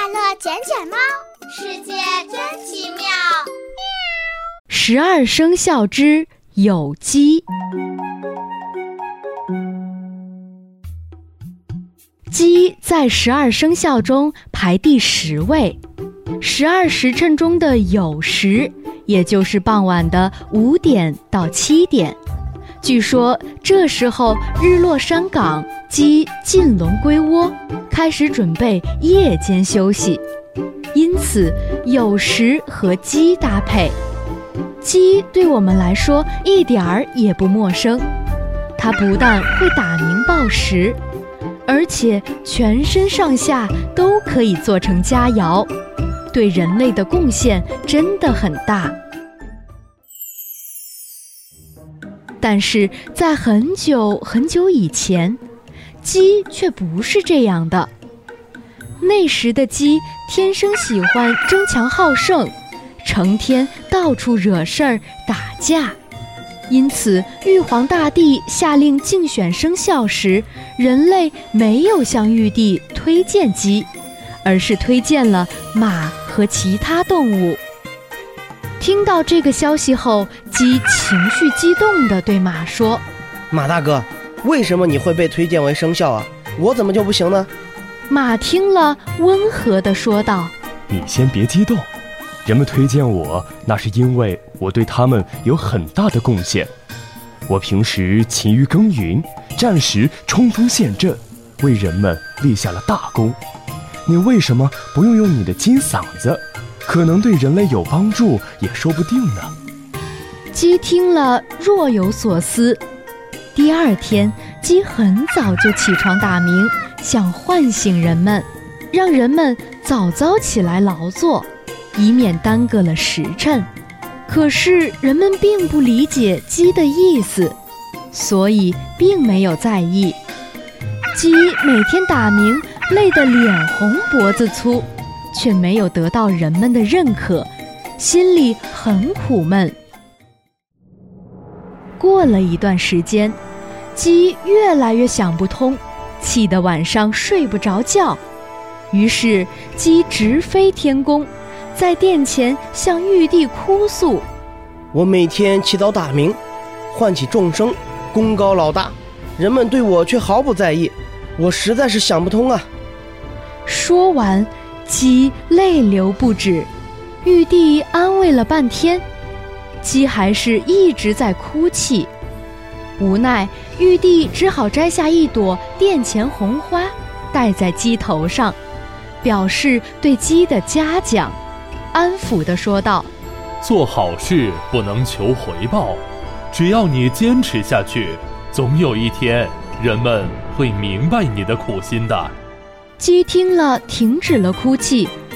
乐捡捡猫，世界真奇妙。 12生肖之有鸡。鸡在12生肖中排第10位，12时辰中的酉时，也就是傍晚的5点到7点。据说这时候日落山岗，鸡进笼归窝，开始准备夜间休息，因此酉时和鸡搭配。鸡对我们来说一点儿也不陌生，它不但会打鸣报时，而且全身上下都可以做成佳肴，对人类的贡献真的很大。但是在很久很久以前，鸡却不是这样的。那时的鸡天生喜欢争强好胜，成天到处惹事儿打架，因此玉皇大帝下令竞选生肖时，人类没有向玉帝推荐鸡，而是推荐了马和其他动物。听到这个消息后，鸡情绪激动地对马说： 马大哥，为什么你会被推荐为生肖啊？我怎么就不行呢？ 马听了温和地说道： 你先别激动，人们推荐我，那是因为我对他们有很大的贡献。我平时勤于耕耘，战时冲锋陷阵，为人们立下了大功。你为什么不用你的金嗓子？可能对人类有帮助也说不定呢。 鸡听了若有所思。第二天，鸡很早就起床打鸣，想唤醒人们，让人们早早起来劳作，以免耽搁了时辰。可是人们并不理解鸡的意思，所以并没有在意。鸡每天打鸣，累得脸红脖子粗，却没有得到人们的认可，心里很苦闷。过了一段时间，鸡越来越想不通，气得晚上睡不着觉。于是鸡直飞天宫，在殿前向玉帝哭诉： 我每天起早打鸣，唤起众生，功高老大，人们对我却毫不在意，我实在是想不通啊。 说完，鸡泪流不止，玉帝安慰了半天，鸡还是一直在哭泣。无奈，玉帝只好摘下一朵殿前红花，戴在鸡头上，表示对鸡的嘉奖，安抚地说道： 做好事不能求回报，只要你坚持下去，总有一天人们会明白你的苦心的。 鸡听了停止了哭泣，